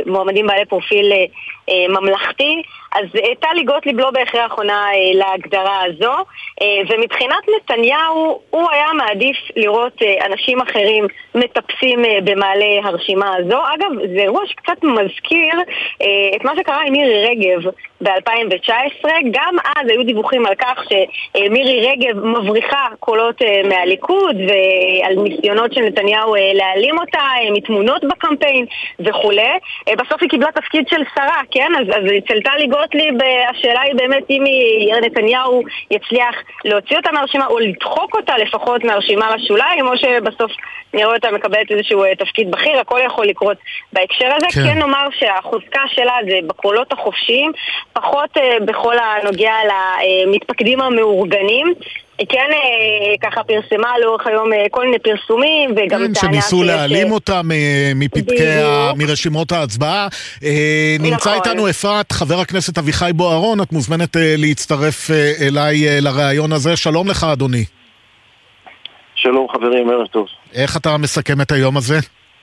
מועמדים בעלי פרופיל ממלכתי, אז טלי גוטליב לא בהכרח עונה להגדרה הזו, ומבחינת נתניהו הוא היה מעדיף לראות אנשים אחרים מטפסים במעלה הרשימה הזו. אגב, זה אירוע שקצת מזכיר את מה שקרה עם מירי רגב ב-2019, גם אז היו דיווחים על כך שמירי רגב מבריחה קולות מהליכוד ועל ניסיונות של נתניהו להעלים אותה מתמונות בקמפיין וכולי. בסוף היא קיבלה תפקיד של שרה, כן? אז אצל טלי גוטליב השאלה היא באמת אם נתניהו יצליח להוציא אותה מהרשימה או לדחוק אותה לפחות מהרשימה לשוליים, או שבסוף נראה אותה מקבלת איזשהו תפקיד בכיר. הכל יכול לקרות בהקשר הזה. כן נאמר שהחוזקה שלה זה בקולות החופשיים, פחות בכל הנוגע למתפקדים המאורגנים. כן, ככה פרסמה לאורך היום כל מיני פרסומים, וגם כן, שניסו להעלים אותה מרשימות ההצבעה. נמצא איתנו אפרת, חבר הכנסת אביחי בוארון, את מוזמנת להצטרף אליי לרעיון הזה. שלום לך, אדוני. שלום חברים, ערב טוב. איך אתה מסכם את היום הזה?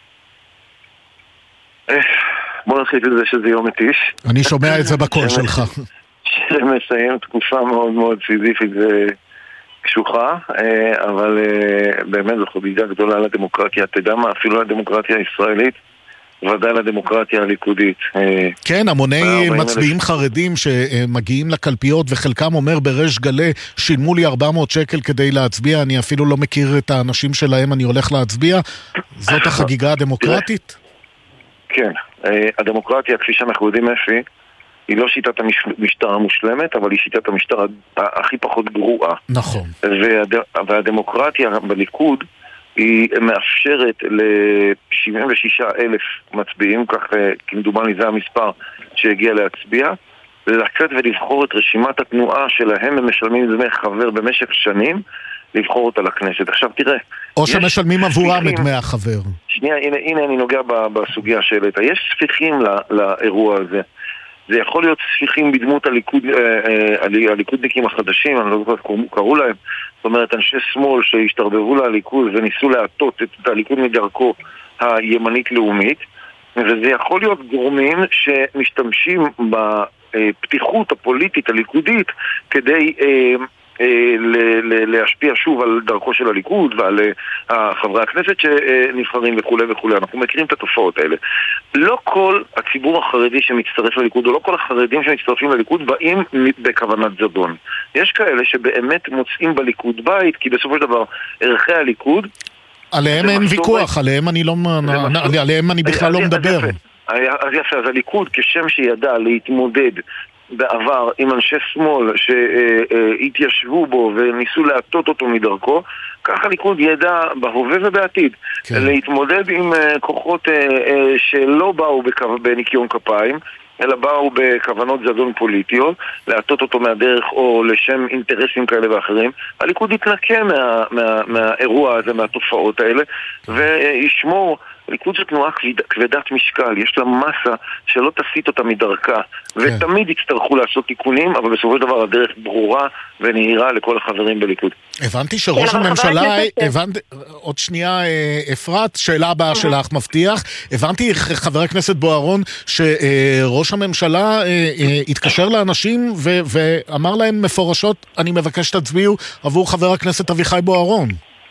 בוא נתחיל את זה שזה יום מתיש. אני שומע את זה בקול שלך. שמסיים תקופה מאוד מאוד סיזיפית וקשוחה, אבל באמת זו חגיגה גדולה לדמוקרטיה. אתה יודע מה? אפילו לדמוקרטיה הישראלית, ודאי לדמוקרטיה הליכודית. כן, המוני מצביעים חרדים שמגיעים לקלפיות, וחלקם אומר בריש גלי, שילמו לי 400 שקל כדי להצביע, אני אפילו לא מכיר את האנשים שלהם, אני הולך להצביע. זאת החגיגה הדמוקרטית? כן, הדמוקרטיה, כפי שאנחנו יודעים אפי, היא לא שיטת המשטר המושלמת, אבל היא שיטת המשטר הכי פחות גרועה. נכון. והדמוקרטיה בליכוד היא מאפשרת ל-76,000 מצביעים, כך כמדומני זה המספר שהגיע להצביע, לצאת ולבחור את רשימת התנועה שלהם, הם משלמים דמי חבר במשך שנים, לבחור אותה לכנסת. עכשיו תראה, או שמשלמים עבורם את דמי החבר. שנייה, הנה אני נוגע בסוגיה שאלת. יש ספיחים לאירוע הזה. זה יכול להיות ספיחים בדמות הליכודניקים החדשים, אני לא זוכר איך קראו להם, זאת אומרת אנשי שמאל שהשתרבבו לליכוד וניסו להטות את הליכוד מדרכו הימנית לאומית, וזה יכול להיות גורמים שמשתמשים בפתיחות הפוליטית הליכודית כדי להשפיע שוב על דרכו של הליכוד ועל חברי הכנסת שנבחרים וכו' וכו'. אנחנו מכירים את התופעות האלה. לא כל הציבור החרדי שמצטרף לליכוד, או לא כל החרדים שמצטרפים לליכוד, באים בכוונת זדון. יש כאלה שבאמת מוצאים בליכוד בית, כי בסופו של דבר ערכי הליכוד עליהם אין ויכוח, עליהם אני בכלל לא מדבר. אז יפה, אז הליכוד כשם שידע להתמודד בעבר עם אנשי שמאל שהתיישבו בו וניסו להטות אותו מדרכו, ככה הליכוד ידע בהווה ובעתיד להתמודד עם כוחות שלא באו בניקיון כפיים, אלא באו בכוונות זדון פוליטיות, להטות אותו מהדרך או לשם אינטרסים כאלה ואחרים. הליכוד יתנקה מהאירוע הזה, מהתופעות האלה, וישמור. הליכוד זו תנועה כבדת משקל, יש לה מסה שלא תסיט אותה מדרכה, ותמיד יצטרכו לעשות תיקונים, אבל בסופו של דבר הדרך ברורה ונהירה לכל החברים בליכוד. הבנתי שראש הממשלה, עוד שנייה אפרת, שאלה הבאה שלך מבטיח, הבנתי חבר הכנסת בוארון שראש הממשלה התקשר לאנשים ואמר להם מפורשות, אני מבקש שתצביעו עבור חבר הכנסת אביחי בוארון.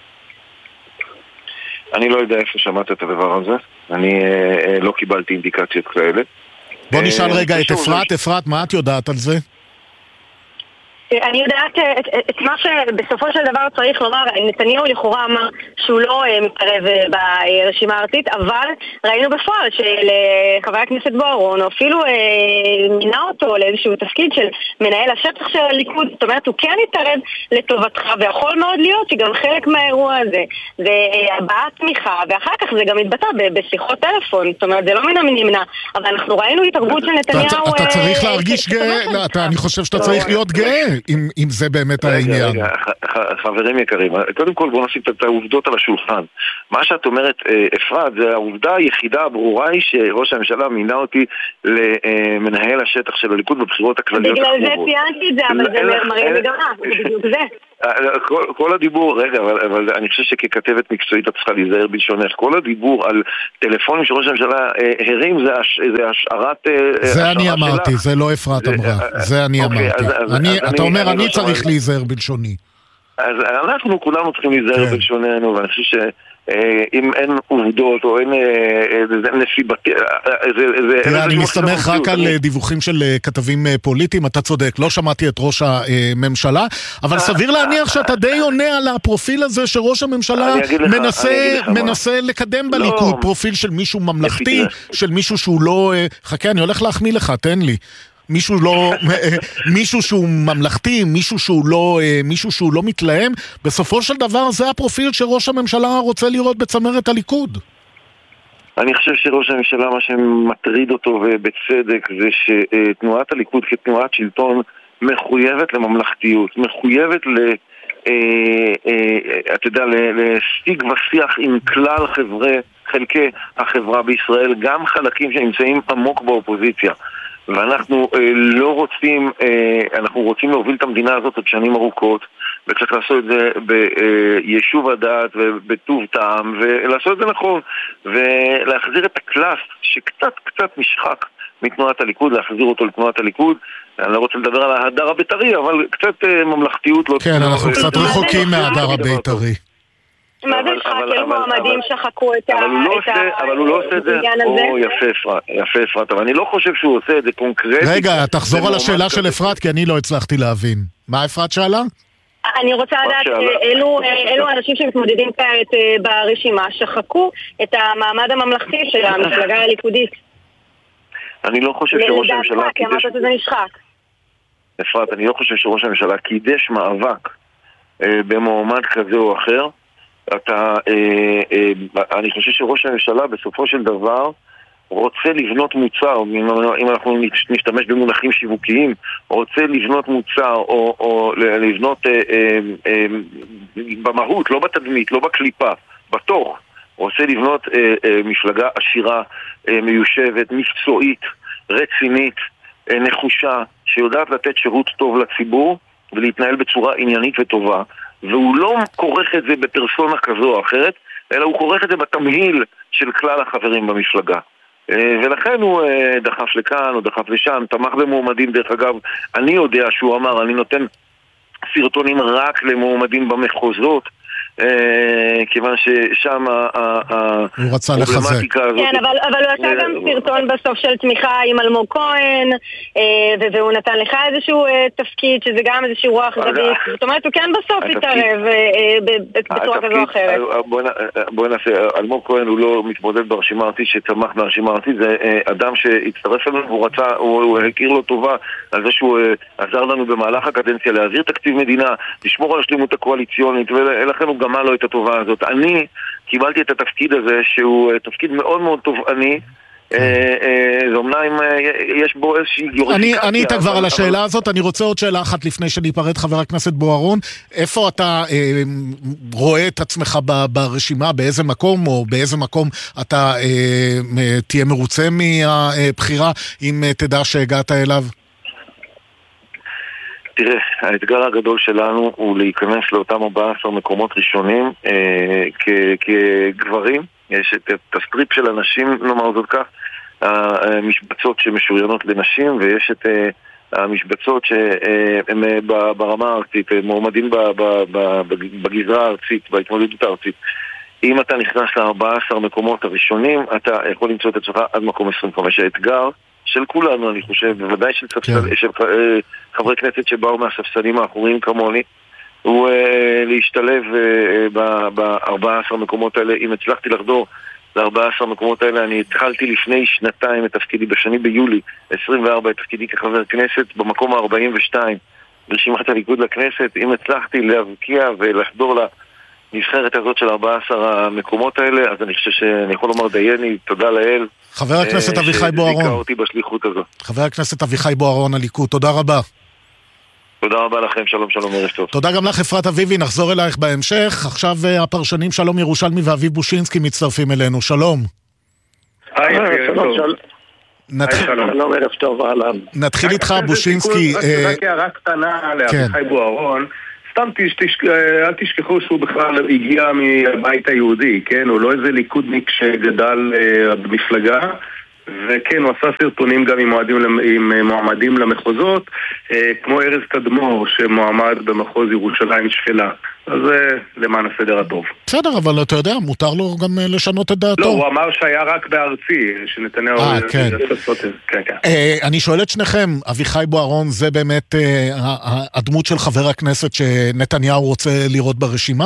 אני לא יודע איפה שמעת את הדבר הזה, אני לא קיבלתי אינדיקציות כאלה. בוא נשאל רגע את אפרת, מה את יודעת על זה? אני יודעת את מה שבסופו של דבר צריך לומר. נתניהו לכאורה אמר שהוא לא מתערב ברשימה הארצית, אבל ראינו בפועל שלחבר הכנסת בוארון, או אפילו מינה אותו לאיזשהו תפקיד של מנהל השטח של הליכוד, זאת אומרת הוא כן התערב לטובתך, ויכול מאוד להיות שגם חלק מהאירוע הזה זה הבעת תמיכה, ואחר כך זה גם התבטא בשיחות טלפון, זאת אומרת זה לא מן הנמנע, אבל אנחנו ראינו התערבות של נתניהו. אתה צריך להרגיש גאה, אני חושב שאתה צריך להיות גאה אם זה באמת העניין. רגע, חברים יקרים, קודם כל בואו נשים את העובדות על השולחן. מה שאת אומרת, אפרת, זה העובדה היחידה הברורה היא שראש הממשלה מינה אותי למנהל השטח של הליכוד בבחירות הכלליות הקרובות. בגלל זה ציינתי את זה, אבל זה מראה מגמה, זה בדיוק זה. כל הדיבור, רגע, אבל אני חושב שככתבת מקצועית את צריכה להיזהר בלשונך. כל הדיבור על טלפונים שראש הממשלה הרים זה השערת... זה אני אמרתי, זה לא אפרת אמרה. זה אני אמרתי. אתה אומר, אני צריך להיזהר בלשוני. אז אנחנו כולנו צריכים להיזהר בלשוננו, ואני חושב שאם אין עובדות או אין נסיבתי... תראה, אני מסתמך רק על דיווחים של כתבים פוליטיים, אתה צודק, לא שמעתי את ראש הממשלה, אבל סביר להניח שאתה די עונה על הפרופיל הזה שראש הממשלה מנסה לקדם בליכוד, פרופיל של מישהו ממלכתי, של מישהו שהוא לא... חכה, אני הולך להחמיא לך, תן לי. מישהו שהוא ממלכתי, מישהו שהוא לא מתלהם, בסופו של דבר זה הפרופיל שראש הממשלה רוצה לראות בצמרת הליכוד. אני חושב שראש הממשלה, מה שמטריד אותו ובצדק, זה שתנועת הליכוד כתנועת שלטון מחויבת לממלכתיות, מחויבת אתה יודע, לשיג ושיח עם כלל חלקי החברה בישראל, גם חלקים שנמצאים עמוק באופוזיציה. ואנחנו לא רוצים, אנחנו רוצים להוביל את המדינה הזאת עוד שנים ארוכות, וצריך לעשות את זה ביישוב הדעת ובטוב טעם, ולעשות את זה נכון, ולהחזיר את הקלאס שקצת נשחק מתנועת הליכוד, להחזיר אותו לתנועת הליכוד. אני לא רוצה לדבר על ההדר הבית"רי, אבל קצת ממלכתיות לא... כן, אנחנו קצת רחוקים מההדר הבית"רי. מה זה שחק? אילו מועמדים שחקו את אבל הוא לא עושה את זה, יפה אפרת, אבל אני לא חושב שהוא עושה את זה קונקרטי. רגע, תחזור על השאלה של אפרת, כי אני לא הצלחתי להבין. מה אפרת שאלה? אני רוצה לדעת, אלו אנשים שמתמודדים כעת ברשימה, שחקו את המעמד הממלכתי של המפלגה הליכודית. אני לא חושב שראש הממשלה... כי אמרת שזה נשחק. אפרת, אני לא חושב שראש הממשלה קידש מאבק במועמד כזה או אחר. אני חושב שראש הממשלה בסופו של דבר רוצה לבנות מוצר, אם אנחנו נשתמש במונחים שיווקיים, רוצה לבנות מוצר או לבנות במהות, לא בתדמית, לא בקליפה, בתוך, רוצה לבנות מפלגה עשירה, מיושבת, מקצועית, רצינית, נחושה, שיודעת לתת שירות טוב לציבור ולהתנהל בצורה עניינית וטובה, והוא לא כורך את זה בפרסונה כזו או אחרת, אלא הוא כורך את זה בתמהיל של כלל החברים במפלגה. ולכן הוא דחף לכאן או דחף לשם, תמך במועמדים. דרך אגב, אני יודע שהוא אמר, אני נותן סרטונים רק למועמדים במחוזות, כיוון ששם הוא רצה לחזק. כן, אבל הוא עשה גם סרטון בסוף של תמיכה עם אלמוג כהן, והוא נתן לך איזשהו תפקיד, שזה גם איזשהו רוח גבית. זאת אומרת, הוא כן בסוף התערב בצורה כזו או אחרת. בואי נעשה, אלמוג כהן הוא לא מתמודד ברשימה ארצית שתמך ברשימה ארצית, זה אדם שהצטרף אלינו, הוא הכיר לו טובה על זה שהוא עזר לנו במהלך הקדנציה להעביר תקציב מדינה, לשמור על השלימות הקואליציונית, ולכן הוא גמל לו את הטובה הזאת. אני קיבלתי את התפקיד הזה שהוא תפקיד מאוד מאוד תובעני, זה אומנם יש בו איזושהי גיאוריפיקציה. אני איתה כבר על השאלה הזאת. אני רוצה עוד שאלה אחת לפני שניפרד, חבר הכנסת בוארון. איפה אתה רואה את עצמך ברשימה, באיזה מקום, או באיזה מקום אתה תהיה מרוצה מהבחירה אם תדע שהגעת אליו? תראה, האתגר הגדול שלנו הוא להיכנס לאותם 14 מקומות ראשונים כגברים. יש את הסטריפ של הנשים, נאמר זאת כך, המשבצות שמשוריונות לנשים, ויש את המשבצות שהם ברמה הארצית, מועמדים בגזרה הארצית, בהתמודדות הארצית. אם אתה נכנס ל14 מקומות הראשונים, אתה יכול למצוא את עצמך עד מקום 25. האתגר של כולנו, אני חושב, בוודאי של חברי כנסת שבאו מהספסלים האחוריים כמוני, הוא להשתלב ב14 מקומות האלה. אם הצלחתי לחדור ל14 מקומות האלה, אני התחלתי לפני שנתיים את תפקידי, בשני ביולי 24, את תפקידי כחבר כנסת במקום ה-42 ברשימת הליכוד לכנסת. אם הצלחתי להבקיע ולחדור לנבחרת הזאת של 14 המקומות האלה, אז אני חושב שאני יכול לומר דייני, תודה לאל. חבר הכנסת אביחי בוארון. שזיכה אותי בשליחות הזו. חבר הכנסת אביחי בוארון, הליכוד, תודה רבה. תודה רבה לכם, שלום שלום, ערב טוב. תודה גם לך אפרת אביבי, נחזור אלייך בהמשך. עכשיו הפרשנים שלום ירושלמי ואביב בושינסקי מצטרפים אלינו, שלום. היי, שלום, ערב טוב, אהלן. נתחיל איתך בושינסקי. רק הערה קטנה לאביחי בוארון, סתם אל תשכחו שהוא בכלל הגיע מהבית היהודי, כן? הוא לא איזה ליכודניק שגדל במפלגה, וכן, הוא עשה סרטונים גם עם מועמדים למחוזות, כמו ארז תדמור שמועמד במחוז ירושלים שפלה. אז זה למען הסדר הטוב. בסדר, אבל אתה יודע, מותר לו גם לשנות את דעתו. לא, הוא אמר שהיה רק בארצי, שנתניהו... כן. אני שואל את שניכם, אביחי בוארון, זה באמת הדמות של חבר הכנסת שנתניהו רוצה לראות ברשימה?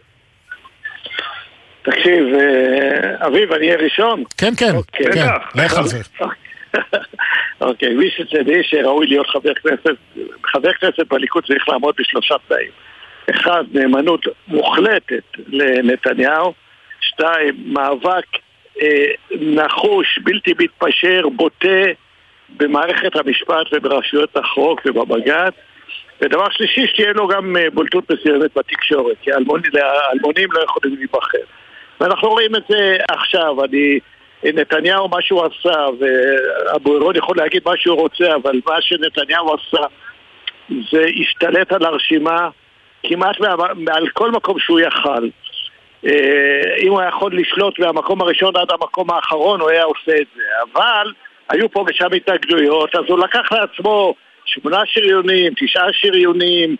תקשיב, אביב, אני אהיה ראשון? כן, כן, לך על זה. אוקיי, מי שצדעי שראוי להיות חבר כנסת בליכוד צריך לעמוד בשלושה תנאים. אחד, נאמנות מוחלטת לנתניהו. שתיים, מאבק נחוש, בלתי מתפשר, בוטה במערכת המשפט וברשויות החוק ובבג"ץ. ודבר שלישי, שתהיה לו גם בולטות מסוימת בתקשורת, כי האלמונים לא יכולים להיבחר. ואנחנו רואים את זה עכשיו. נתניהו מה שהוא עשה, ואבו ירון יכול להגיד מה שהוא רוצה, אבל מה שנתניהו עשה זה השתלט על הרשימה כמעט על כל מקום שהוא יכל. אם הוא יכול לשלוט מהמקום הראשון עד המקום האחרון, הוא היה עושה את זה. אבל היו פה ושם התנגדויות, אז הוא לקח לעצמו 8 שריונים, 9 שריונים,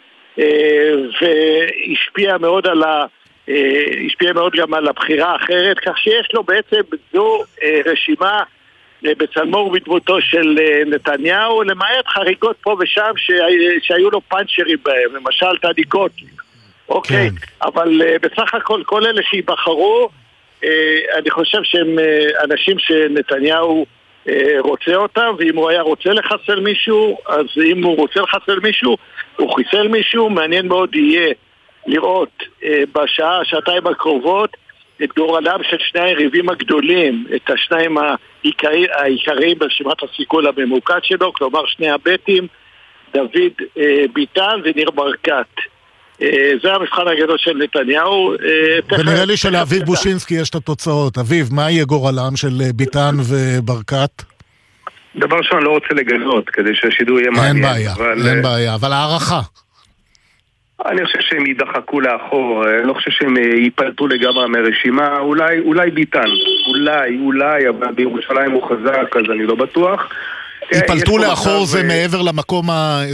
והשפיע מאוד גם על הבחירה האחרת, כך שיש לו בעצם זו רשימה בצלמו ובדמותו של נתניהו, למעט חריגות פה ושם שהיו לו פאנצ'רים בהם, למשל טדי גוטליב. אוקיי, אבל בסך הכל כל אלה שיבחרו, אני חושב שהם אנשים שנתניהו רוצה אותם, ואם הוא היה רוצה לחסל מישהו, אז אם הוא רוצה לחסל מישהו, הוא חיסל מישהו. מעניין מאוד יהיה לראות בשעה-שעתיים הקרובות את גורלם של שני היריבים הגדולים, את השניים העיקריים ברשימת הסיכול הממוקד שלו, כלומר שני הבטים, דוד ביטן וניר ברקת. זה המבחן הגדול של נתניהו. ונראה לי שלאביב בושינסקי יש את התוצאות. אביב, מה יהיה גורלם של ביטן וברקת? דבר שאני לא רוצה לגלות, כדי שהשידור יהיה מעניין. אין בעיה, אבל הערכה. אני חושב שהם יידחקו לאחור, לא חושב שהם ייפלטו לגמרי מהרשימה, אולי ביטן, אולי, אבל בירושלים הוא חזק, אז אני לא בטוח. ייפלטו לאחור זה מעבר למקום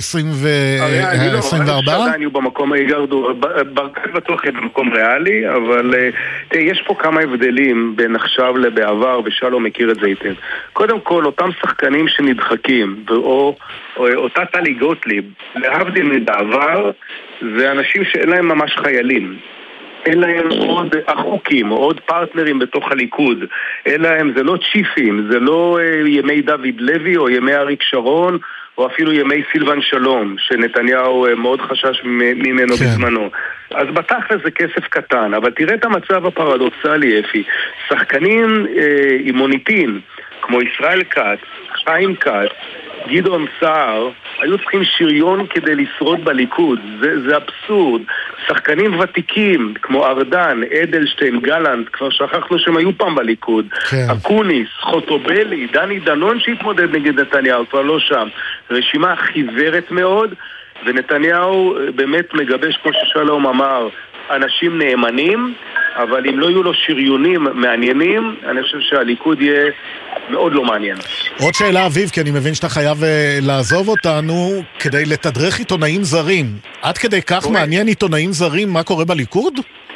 ה-24? עדיין יהיו במקום, ברקת בטוח יהיה במקום ריאלי, אבל יש פה כמה הבדלים בין עכשיו לבעבר, ושלום מכיר את זה היטב. קודם כל, אותם שחקנים שנדחקים, או אותה טלי גוטליב, להבדיל מבעבר, זה אנשים שאין להם ממש חיילים. אין להם עוד אחוקים, עוד פרטנרים בתוך הליכוד. אין להם, זה לא צ'יפים, זה לא ימי דוד לוי או ימי אריק שרון, או אפילו ימי סילבן שלום, שנתניהו מאוד חשש ממנו בזמנו. אז בתכל'ס זה כסף קטן, אבל תראה את המצב הפרדוקסלי, אפי. שחקנים עם מוניטין, כמו ישראל כץ, חיים כץ, גדעון סער, היו צריכים שריון כדי לשרוד בליכוד. זה אבסורד. שחקנים ותיקים כמו ארדן, אדלשטיין, גלנט, כבר שכחנו שהם היו פעם בליכוד. אקוניס, חוטובלי, דני דנון שהתמודד נגד נתניהו, כבר לא שם. רשימה חיוורת מאוד, ונתניהו באמת מגבש, כמו ששלום אמר, אנשים נאמנים, אבל אם לא יהיו לו שריונים מעניינים, אני חושב שהליכוד יהיה מאוד לא מעניין. עוד שאלה אביב, כי אני מבין שאתה חייב לעזוב אותנו, כדי לתדרך עיתונאים זרים. עד כדי כך מעניין עיתונאים זרים מה קורה בליכוד?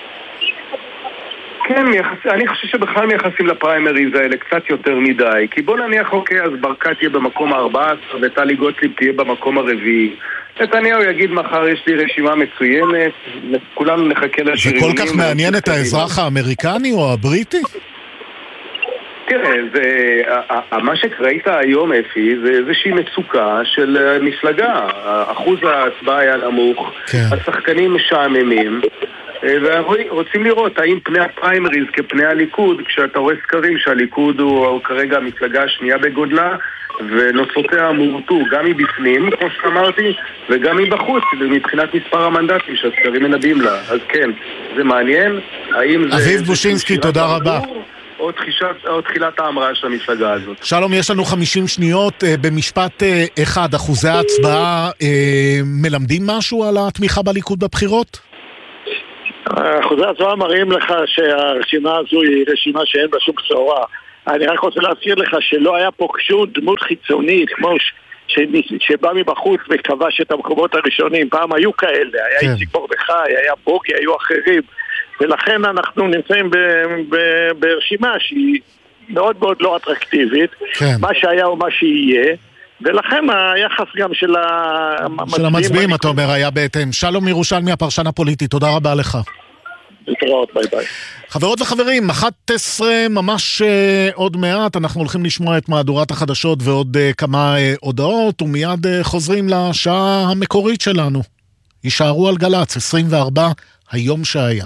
כן, אני חושב שבכלל מייחסים לפריימריז האלה קצת יותר מדי, כי בוא נניח, אוקיי, אז ברקת תהיה במקום ה-14 וטלי גוטליב תהיה במקום הרביעי. נתניהו יגיד מחר יש לי רשימה מצוינת, כולנו נחכה לשריונים. זה כל כך מעניין את האזרח האמריקני או הבריטי? תראה, מה שראית היום, אפי, זה איזושהי מצוקה של מפלגה. אחוז ההצבעה היה נמוך, השחקנים משעממים, ורוצים לראות האם פני הפריימריז כפני הליכוד, כשאתה רואה סקרים שהליכוד הוא כרגע המפלגה השנייה בגודלה, ונוצרותיה מורתו גם מבפנים, כמו שאמרתי, וגם מבחוץ, מבחינת מספר המנדטים שהסקרים מנבאים לה. אז כן, זה מעניין. אביב בושינסקי, תודה רבה. או תחילת ההמראה של המפלגה הזאת. שלום, יש לנו 50 שניות. במשפט אחד, אחוזי ההצבעה מלמדים משהו על התמיכה בליכוד בבחירות? אחוזי ההצבעה מראים לך שהרשימה הזו היא רשימה שאין בה שום בשורה. אני רק רוצה להזכיר לך שלא היה פה שום דמות חיצונית כמו שבא מבחוץ וכבש את המקומות הראשונים. פעם היו כאלה, היה איציק מרדכי, היה בוגי, היו אחרים, ולכן אנחנו נמצאים ברשימה שהיא מאוד מאוד לא אטרקטיבית. מה שהיה או מה שיהיה, ולכן היחס גם של המצביעים, אתה אומר, היה בהתאם. שלום ירושלמי, הפרשן הפוליטי, תודה רבה לך. להתראות, ביי ביי. חברות וחברים, 11 ממש עוד מעט, אנחנו הולכים לשמוע את מהדורת החדשות ועוד כמה הודעות, ומיד חוזרים לשעה המקורית שלנו. יישארו על גלץ, 24, היום שהיה.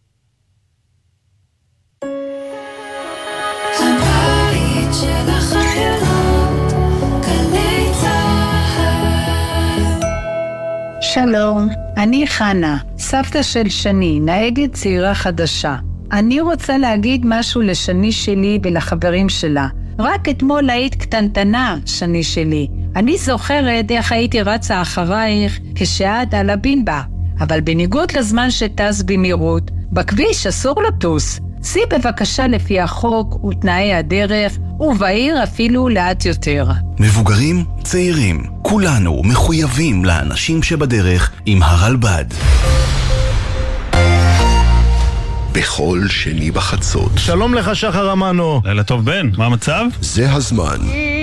שלום, אני חנה, סבתא של שני, נהגת צעירה חדשה. אני רוצה להגיד משהו לשני שלי ולחברים שלה. רק אתמול היית קטנטנה, שני שלי. אני זוכרת איך הייתי רצה אחרייך כשאת על הבינבה. אבל בניגוד לזמן שטס במהירות, בכביש אסור לטוס. סי בבקשה לפי החוק ותנאי הדרך, ובעיר אפילו לאט יותר. מבוגרים, צעירים, כולנו מחויבים לאנשים שבדרך עם הרלב"ד. בכל שני בחצות. שלום לך שחר אמנו. לילה טוב בן, מה המצב? זה הזמן.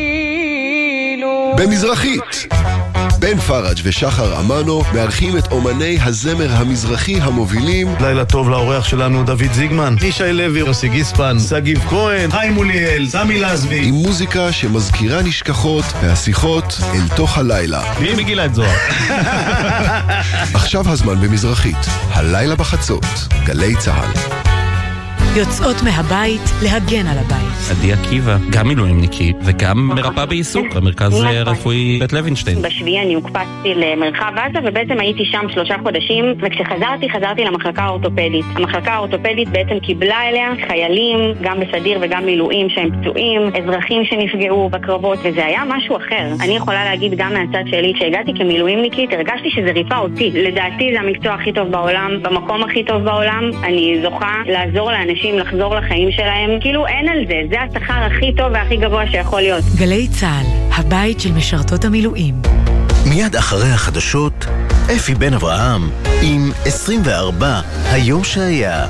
במזרחית. בן פרג' ושחר אמנו מארחים את אומני הזמר המזרחי המובילים. לילה טוב לאורח שלנו דוד זיגמן, ישי לוי, יוסי גיספן, סגיב כהן, חיים מוליאל, סמי לזבי. עם מוזיקה שמזכירה נשכחות והשיחות אל תוך הלילה. מי מגילה את זוהר? עכשיו הזמן במזרחית, הלילה בחצות, גלי צהל. יוצאות מהבית להגן על הבית. עדי עקיבא, גם מילואימניקית וגם מרפאה בעיסוק במרכז רפואי בית לוינשטיין. בשביעי אני הוקפצתי למרחב עזה ובעצם הייתי שם 3 חודשים, וכשחזרתי למחלקה האורתופדית. המחלקה האורתופדית בעצם קיבלה אליה חיילים, גם בסדיר וגם מילואים שהם פצועים, אזרחים שנפגעו בקרבות, וזה היה משהו אחר. אני יכולה להגיד גם מהצד שלי, כשהגעתי כמילואימניקית, הרגשתי שזה ריפה אותי. לדעתי זה המקצוע הכי טוב בעולם, במקום הכי טוב בעולם. אני זוכה לעזור לאנשים לחזור לחיים שלהם, כאילו אין על זה, זה השכר הכי טוב והכי גבוה שיכול להיות. גלי צהל, הבית של משרתות המילואים. מיד אחרי החדשות, אפי בן אברהם עם 24, היום שהיה.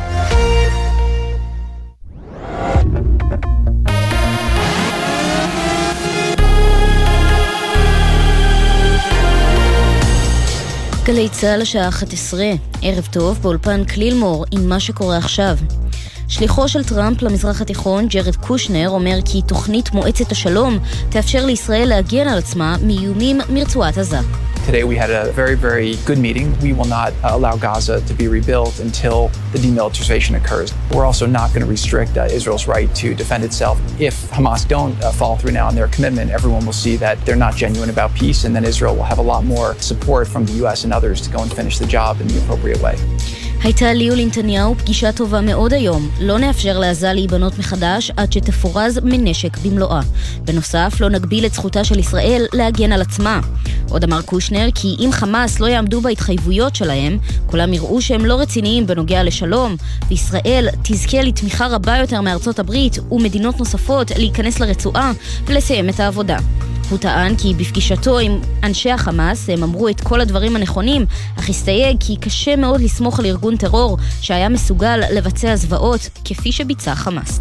גלי צהל השעה 11, ערב טוב באולפן קלילמור עם מה שקורה עכשיו. שליחו של טראמפ למזרח התיכון, ג'רד קושנר, אומר כי תוכנית מועצת השלום תאפשר לישראל להגן על עצמה מאיומים מרצועת עזה. Today we had a very, very good meeting. We will not allow Gaza to be rebuilt until the demilitarization occurs. We're also not going to restrict Israel's right to defend itself. If Hamas don't follow through now on their commitment, everyone will see that they're not genuine about peace, and then Israel will have a lot more support from the US and others to go and finish the job in the appropriate way. הייתה לי ולנתניהו פגישה טובה מאוד היום. לא נאפשר לעזה להיבנות מחדש עד שתפורז מנשק במלואה. בנוסף, לא נגביל את זכותה של ישראל להגן על עצמה. עוד אמר קושנר כי אם חמאס לא יעמדו בהתחייבויות שלהם, כולם יראו שהם לא רציניים בנוגע לשלום, וישראל תזכה לתמיכה רבה יותר מארצות הברית ומדינות נוספות להיכנס לרצועה ולסיים את העבודה. הוא טען כי בפגישתו עם אנשי החמאס הם אמרו את כל הדברים הנכונים, אך הסתייג כי קשה מאוד לסמוך על ארגון טרור שהיה מסוגל לבצע זוועות כפי שביצע חמאס.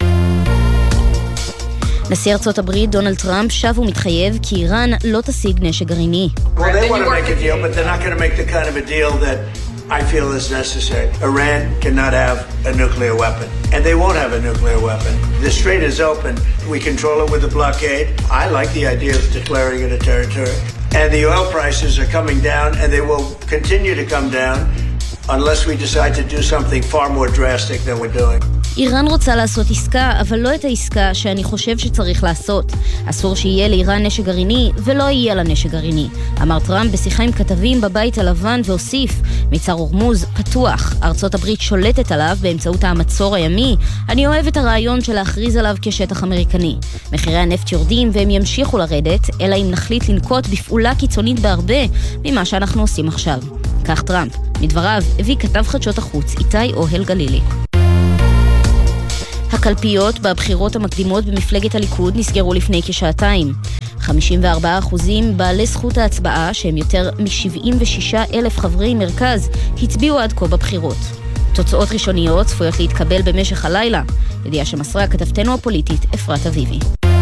נשיא ארצות הברית דונלד טראמפ שב ומתחייב כי איראן לא תשיג נשק גרעיני. I feel is necessary. Iran cannot have a nuclear weapon, and they won't have a nuclear weapon. The strait is open. We control it with a blockade. I like the idea of declaring it a territory. And the oil prices are coming down, and they will continue to come down unless we decide to do something far more drastic than we're doing. איראן רוצה לעשות עסקה, אבל לא את העסקה שאני חושב שצריך לעשות. אסור שיהיה לאיראן נשק גרעיני, ולא יהיה לה נשק גרעיני. אמר טראמפ בשיחה עם כתבים בבית הלבן והוסיף, מצר הורמוז פתוח, ארצות הברית שולטת עליו באמצעות המצור הימי, אני אוהב את הרעיון של להכריז עליו כשטח אמריקני. מחירי הנפט יורדים והם ימשיכו לרדת, אלא אם נחליט לנקוט בפעולה קיצונית בהרבה ממה שאנחנו עושים עכשיו. כך טראמפ. מדבריו הביא כתב חדשות החוץ איתי אוהל גלילי. הקלפיות בבחירות המקדימות במפלגת הליכוד נסגרו לפני כשעתיים. 54% בעלי זכות ההצבעה, שהם יותר מ-76,000 חברי מרכז, הצביעו עד כה בבחירות. תוצאות ראשוניות צפויות להתקבל במשך הלילה, ידיעה שמסרה כתבתנו הפוליטית אפרת אביבי.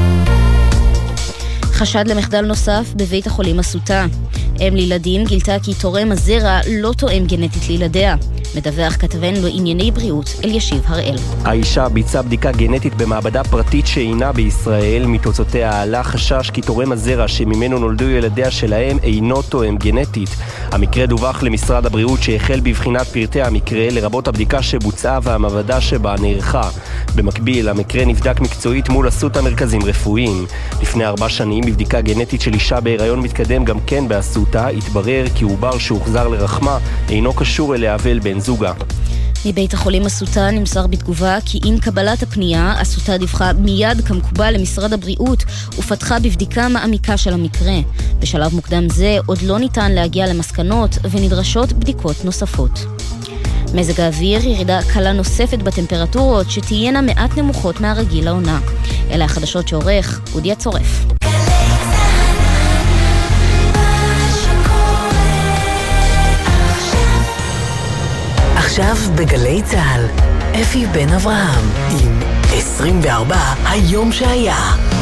חשד למחדל נוסף בבית החולים אסותא. אם לילדים גילתה כי תורם הזרע לא תואם גנטית לילדיה. מדווח כתבנו בענייני בריאות אלישיב הראל. האישה ביצעה בדיקה גנטית במעבדה פרטית שאינה בישראל. מתוצאותיה עלה חשש כי תורם הזרע שממנו נולדו ילדיה שלהם אינו תואם גנטית. המקרה דווח למשרד הבריאות שהחל בבחינת פרטי המקרה, לרבות הבדיקה שבוצעה והמעבדה שבה נערכה. במקביל, המקרה נבדק מקצועית מול אסותא מרכזים רפואיים. לפני 4 שנים, בבדיקה גנטית של אישה בהיריון מתקדם גם כן באסותא, התברר כי עובר שהוחזר לרחמה אינו קשור אליה ואל בן זוגה. מבית החולים אסותא נמסר בתגובה כי עם קבלת הפנייה, אסותא דיווחה מיד כמקובל למשרד הבריאות ופתחה בבדיקה מעמיקה של המקרה. בשלב מוקדם זה עוד לא ניתן להגיע למסקנות ונדרשות בדיקות נוספות. מזג האוויר, ירידה קלה נוספת בטמפרטורות שתהיינה מעט נמוכות מהרגיל לעונה. אלה החדשות שעורך אודי הצורף. עכשיו בגלי צהל, אפי בן אברהם עם 24 היום שהיה.